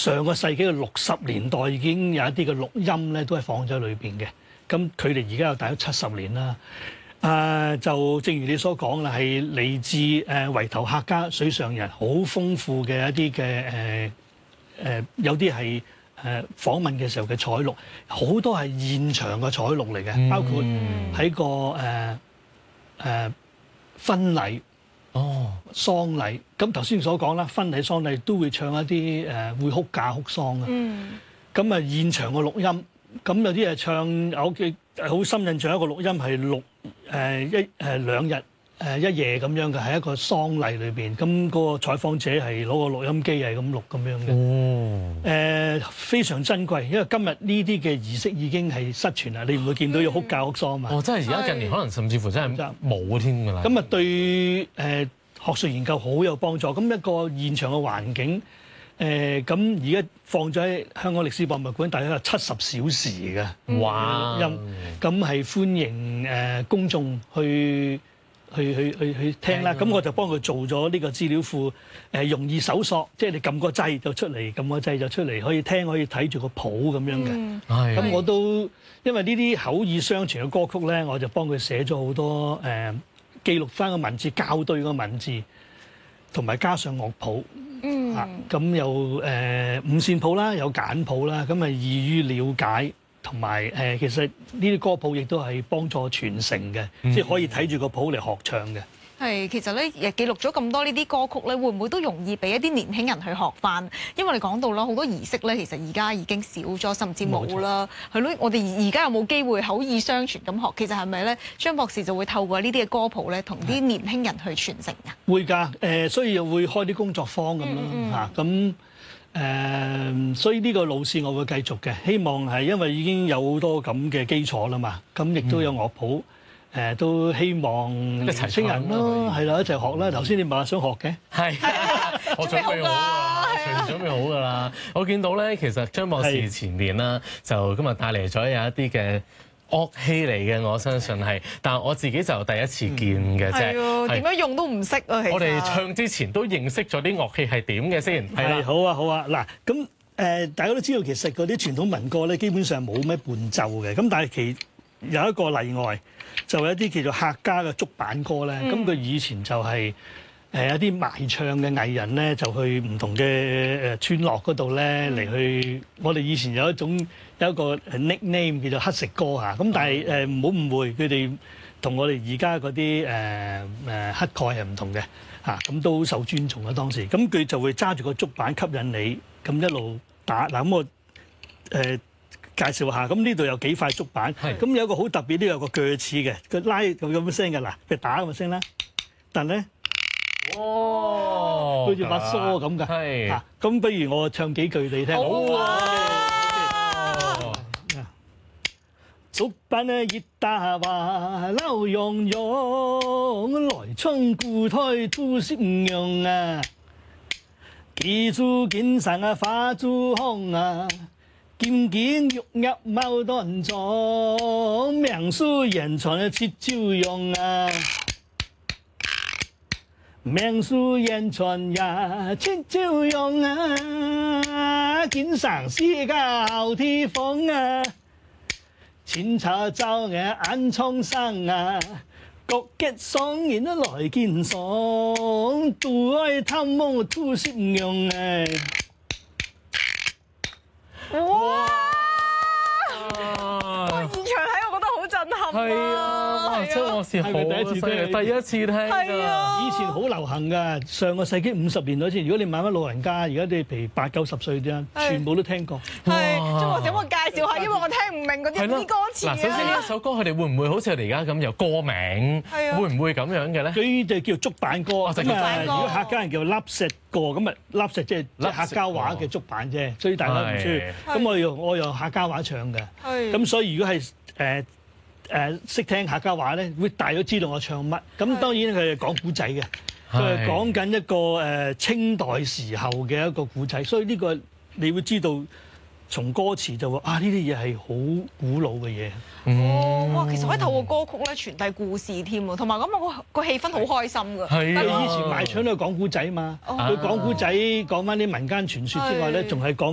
上個世紀嘅60年代已經有一啲嘅錄音咧，都係放咗喺裏邊嘅。咁佢哋而家有大約70年啦。就正如你所講啦，係嚟自圍頭客家水上人，好豐富嘅一啲嘅有啲係訪問嘅時候嘅採錄，好多係現場嘅採錄嚟嘅，包括喺個婚禮、喪禮。咁頭先所講啦，婚禮喪禮都會唱一啲會哭嫁哭喪嘅。咁啊現場嘅錄音，咁有啲係唱，我記好深印象一個錄音係錄2日1夜咁樣嘅，喺一個喪禮裏邊。咁嗰個採訪者係攞個錄音機係咁錄咁樣嘅。非常珍貴，因為今日呢啲嘅儀式已經係失傳啦，你唔會見到有哭嫁哭喪嘛。 真係而家近年可能甚至乎真係冇添㗎啦。 咁啊對學術研究好有幫助。咁一個現場嘅環境，咁而家放咗喺香港歷史博物館，大概有70小時嘅哇錄音，咁係歡迎公眾去聽啦。咁我就幫佢做咗呢個資料庫，容易搜索，即係你撳個掣就出嚟，撳個掣就出嚟，可以聽可以睇住個譜咁樣嘅。咁我都因為呢啲口耳相傳嘅歌曲咧，我就幫佢寫咗好多記錄翻個文字，校對個文字，同埋加上樂譜。咁有五線譜啦，有簡譜啦，咁啊易於了解，同埋其實呢啲歌譜亦都係幫助傳承嘅，即係可以睇住個譜嚟學唱嘅。 係，其實咧記錄咗咁多呢啲歌曲咧，會唔會都容易俾一啲年輕人去學翻？因為你講到啦，好多儀式咧，其實而家已經少咗，甚至冇啦。係咯，我哋而家有冇機會口耳相傳咁學？其實係咪咧，張博士就會透過呢啲嘅歌譜咧，同啲年輕人去傳承啊？ 會㗎，所以又會開啲工作坊咁咯嚇。咁所以呢個路線我會繼續嘅，希望係因為已經有好多咁嘅基礎啦嘛，咁亦都有樂譜。都希望年青人咯，係啦，一齊學啦。頭先你話想學嘅， 係我準備好啦，隨時準備好㗎啦。我見到咧，其實張博士前面啦，就今日帶嚟咗有一啲嘅樂器嚟嘅，我相信係，但係我自己就第一次見嘅啫。 係點樣用都唔識啊！其實我哋唱之前都認識咗啲樂器係點嘅先。係啦， 好啊，好啊。嗱，咁大家都知道其實嗰啲傳統民歌咧，基本上冇咩伴奏嘅。咁但係有一個例外。就有一啲叫做客家嘅竹板歌咧，咁佢以前就係一啲賣唱嘅藝人咧，就去唔同嘅村落嗰度咧嚟去。我哋以前有一個 nickname 叫做黑食歌嚇，咁但係唔好誤會，佢哋同我哋而家嗰啲乞丐係唔同嘅嚇，咁都好受尊重啊當時。咁佢就會揸住個竹板吸引你，咁一路打嗱。咁我介紹下，咁呢度有幾塊竹板，咁有一個好特別，呢有個鋸齒嘅，佢拉咁嘅聲嘅，嗱，佢打咁嘅聲啦，但咧，好似把梳咁嘅，係，咁不如我唱幾句你聽。好啊！竹板咧熱打話撈洋洋，來春故胎都攝樣啊，記住肩上啊花珠香啊。金劍玉葉牡丹裝，名書言傳嘅切招用啊，名書言傳呀切招用啊，見上世界好地方啊，淺茶酒嘅暗瘡生啊，各結雙人都來見爽，獨愛探夢都攝用啊。 哇！現場睇我覺得好震撼啊！ 係啊，張博士好第一次聽㗎。 以前好流行㗎，上個世紀50年代前，如果你問翻老人家，而家你譬如80、90歲啲，全部都聽過。 係，張博士幫我介紹下，因為我聽唔明嗰啲歌詞啊。 嗱，首先呢一首歌，佢哋會唔會好似我哋而家咁有歌名？係啊，會唔會咁樣嘅咧？ 佢就叫竹板歌。咁啊，如果客家人叫笠石歌，咁啊笠石即係客家話嘅竹板啫，所以大家唔需要。咁我用客家話唱嘅。咁所以如果係識聽客家話咧，會大咗知道我唱乜。咁當然佢係講古仔嘅，佢係講緊一個清代時候嘅一個古仔，所以呢個你會知道從歌詞就話啊，呢啲嘢係好古老嘅嘢。 哇！其實可以透過歌曲咧傳遞故事添喎，同埋咁個氣氛好開心㗎。 係以前賣唱都係講古仔嘛，佢講古仔講翻啲民間傳說之外咧，仲係講